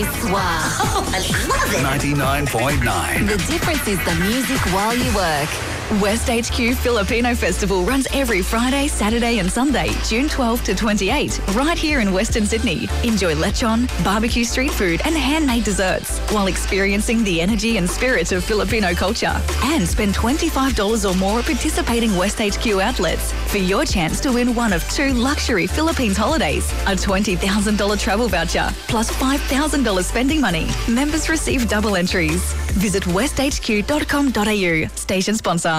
Wow. I love it. 99.9. The difference is the music while you work. West HQ Filipino Festival runs every Friday, Saturday and Sunday, June 12 to 28, right here in Western Sydney. Enjoy lechon, barbecue street food and handmade desserts while experiencing the energy and spirit of Filipino culture. And spend $25 or more at participating West HQ outlets for your chance to win one of 2 luxury Philippines holidays, a $20,000 travel voucher, plus $5,000 spending money. Members receive double entries. Visit westhq.com.au. Station sponsor.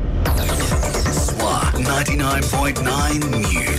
SWA 99.9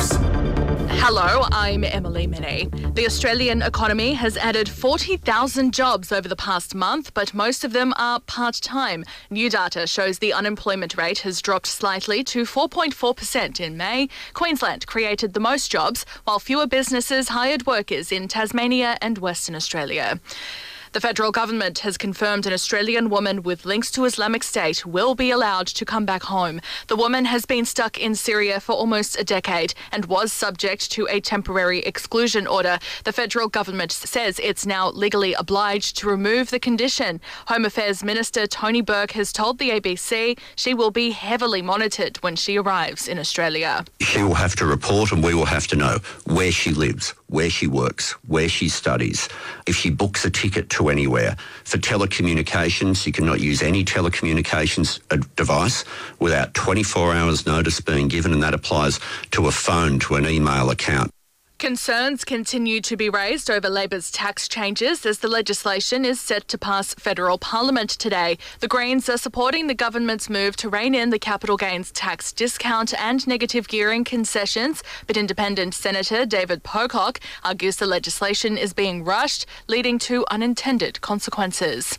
News. Hello, I'm Emily Minnie. The Australian economy has added 40,000 jobs over the past month, but most of them are part-time. New data shows the unemployment rate has dropped slightly to 4.4% in May. Queensland created the most jobs, while fewer businesses hired workers in Tasmania and Western Australia. The federal government has confirmed an Australian woman with links to Islamic State will be allowed to come back home. The woman has been stuck in Syria for almost a decade and was subject to a temporary exclusion order. The federal government says it's now legally obliged to remove the condition. Home Affairs Minister Tony Burke has told the ABC she will be heavily monitored when she arrives in Australia. She will have to report and we will have to know where she lives, where she works, where she studies. If she books a ticket to anywhere. For telecommunications, you cannot use any telecommunications device without 24 hours notice being given, and that applies to a phone, to an email account. Concerns continue to be raised over Labor's tax changes as the legislation is set to pass federal parliament today. The Greens are supporting the government's move to rein in the capital gains tax discount and negative gearing concessions, but independent Senator David Pocock argues the legislation is being rushed, leading to unintended consequences.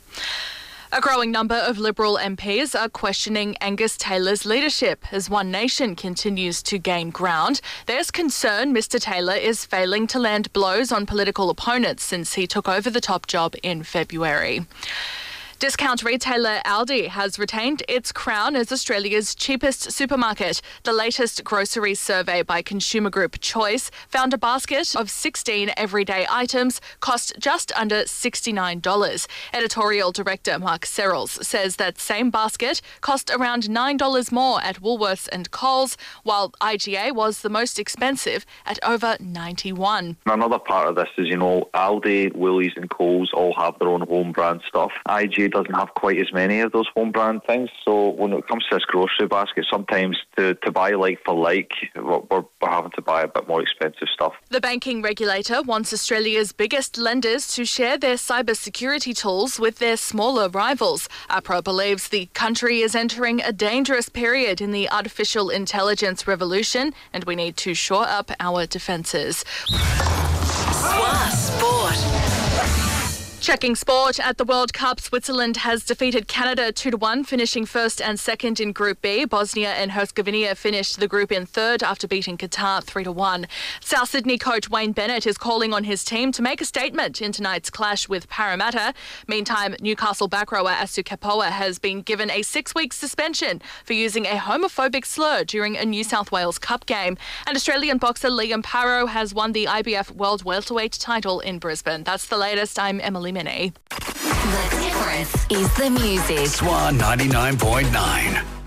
A growing number of Liberal MPs are questioning Angus Taylor's leadership as One Nation continues to gain ground. There's concern Mr Taylor is failing to land blows on political opponents since he took over the top job in February. Discount retailer Aldi has retained its crown as Australia's cheapest supermarket. The latest grocery survey by consumer group Choice found a basket of 16 everyday items cost just under $69. Editorial director Mark Serrels says that same basket cost around $9 more at Woolworths and Coles, while IGA was the most expensive at over $91. Another part of this is, Aldi, Woolies and Coles all have their own home brand stuff. IGA doesn't have quite as many of those home brand things, so when it comes to this grocery basket, sometimes to buy like for like, we're having to buy a bit more expensive stuff. The banking regulator wants Australia's biggest lenders to share their cyber security tools with their smaller rivals. APRA believes the country is entering a dangerous period in the artificial intelligence revolution, and we need to shore up our defences. SWA Sport. Checking sport at the World Cup, Switzerland has defeated Canada 2-1, finishing first and second in Group B. Bosnia and Herzegovina finished the group in third after beating Qatar 3-1. South Sydney coach Wayne Bennett is calling on his team to make a statement in tonight's clash with Parramatta. Meantime, Newcastle back rower Asu Kepoa has been given a 6-week suspension for using a homophobic slur during a New South Wales Cup game. And Australian boxer Liam Parrow has won the IBF World Welterweight title in Brisbane. That's the latest. I'm Emily Minnie. The difference is the music. SWA 99.9.